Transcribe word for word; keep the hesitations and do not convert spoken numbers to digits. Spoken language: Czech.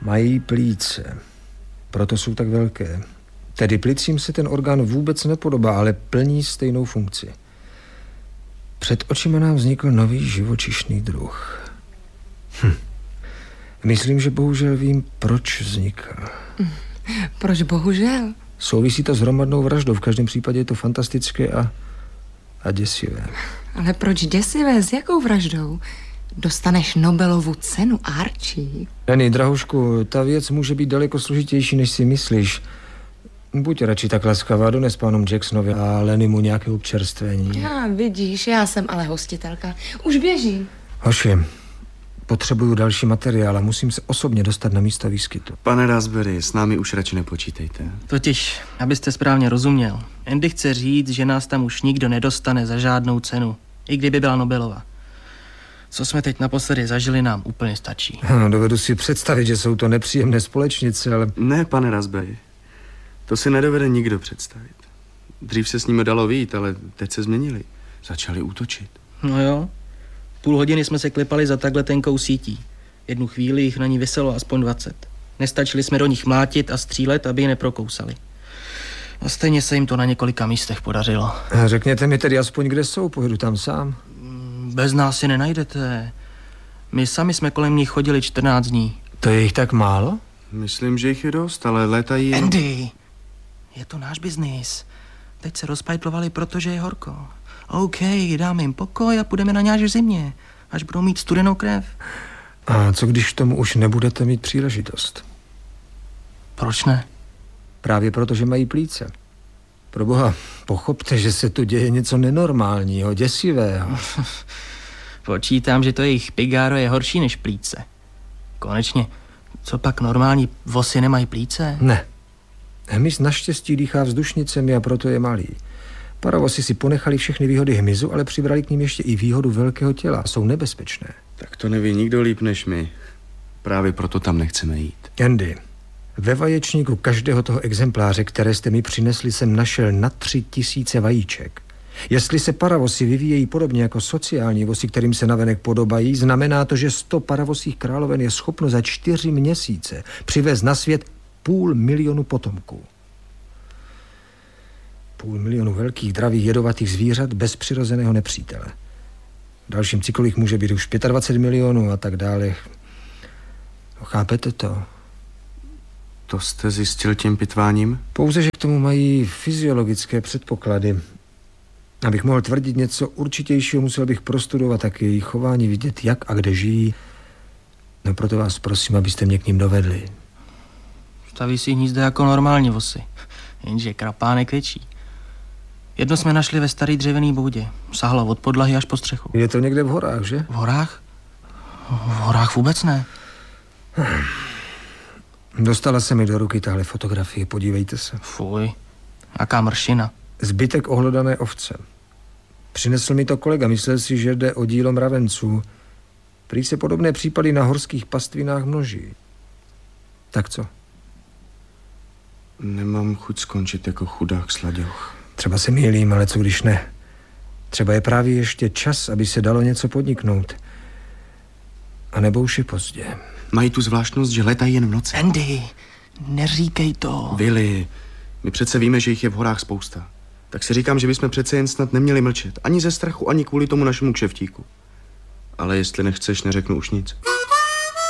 Mají plíce, proto jsou tak velké. Tedy plicím se ten orgán vůbec nepodobá, ale plní stejnou funkci. Před očima nám vznikl nový živočišný druh. Hm. Myslím, že bohužel vím, proč vznikl. Proč bohužel? Souvisí to s hromadnou vraždou. V každém případě je to fantastické a, a děsivé. Ale proč děsivé? S jakou vraždou? Dostaneš Nobelovu cenu, Archie. Lenny, drahušku, ta věc může být daleko složitější, než si myslíš. Buď radši tak laskavá, dones pánům Jacksonovi a Lennymu nějaké občerstvení. Já, vidíš, já jsem ale hostitelka. Už běžím. Hoši, potřebuju další materiál a musím se osobně dostat na místo výskytu. Pane Raspberry, s námi už radši nepočítejte. Totiž, abyste správně rozuměl, Andy chce říct, že nás tam už nikdo nedostane za žádnou cenu, i kdyby byla Nobelova. Co jsme teď naposledy zažili, nám úplně stačí. No, dovedu si představit, že jsou to nepříjemné společnice, ale... Ne, pane Raspberry, to si nedovede nikdo představit. Dřív se s nimi dalo vyjít, ale teď se změnili. Začali útočit. No jo, půl hodiny jsme se klepali za takhle tenkou sítí. Jednu chvíli jich na ní viselo aspoň dvacet. Nestačili jsme do nich mlátit a střílet, aby je neprokousali. A stejně se jim to na několika místech podařilo. Řekněte mi tedy aspoň, kde jsou, pojedu tam sám. Bez nás si nenajdete. My sami jsme kolem nich chodili čtrnáct dní. To je jich tak málo? Myslím, že jich je dost, ale létají... Andy, je to náš biznis. Teď se rozpajtlovali, protože je horko. OK, dáme jim pokoj a půjdeme na ně až v zimě, až budou mít studenou krev. A co když tomu už nebudete mít příležitost? Proč ne? Právě proto, že mají plíce. Proboha, pochopte, že se tu děje něco nenormálního, děsivého. Počítám, že to jejich pigáro je horší než plíce. Konečně, co pak normální vosy nemají plíce? Ne. Hmyz naštěstí dýchá vzdušnicemi a proto je malý. Paravosy si ponechali všechny výhody hmyzu, ale přibrali k ním ještě i výhodu velkého těla. Jsou nebezpečné. Tak to neví nikdo líp než my. Právě proto tam nechceme jít. Andy, ve vaječníku každého toho exempláře, které jste mi přinesli, jsem našel na tři tisíce vajíček. Jestli se paravosy vyvíjejí podobně jako sociální vosy, kterým se navenek podobají, znamená to, že sto paravosích královen je schopno za čtyři měsíce přivést na svět půl milionu potomků. Půl milionu velkých, dravých, jedovatých zvířat bez přirozeného nepřítele. V dalším cyklu jich může být už dvacet pět milionů a tak dále. No, chápete to? To jste zjistil tím pitváním? Pouze, že k tomu mají fyziologické předpoklady. Abych mohl tvrdit něco určitějšího, musel bych prostudovat také jejich chování, vidět, jak a kde žijí. No proto vás prosím, abyste mě k ním dovedli. Staví si hnízda jako normální vosy, jenže krapánek větší. Jedno jsme našli ve starý dřevěný boudě. Sahalo od podlahy až po střechu. Je to někde v horách, že? V horách? V horách vůbec ne. Dostala se mi do ruky tahle fotografie, podívejte se. Fuj, jaká mršina. Zbytek ohlodané ovce. Přinesl mi to kolega, myslel si, že jde o dílo mravenců. Prý se podobné případy na horských pastvinách množí. Tak co? Nemám chuť skončit jako chudák sladěch. Třeba se mýlím, ale co když ne? Třeba je právě ještě čas, aby se dalo něco podniknout. A nebo už je pozdě. Mají tu zvláštnost, že letají jen v noci. Andy, neříkej to. Willy, my přece víme, že jich je v horách spousta. Tak si říkám, že bychom přece jen snad neměli mlčet. Ani ze strachu, ani kvůli tomu našemu kšeftíku. Ale jestli nechceš, neřeknu už nic.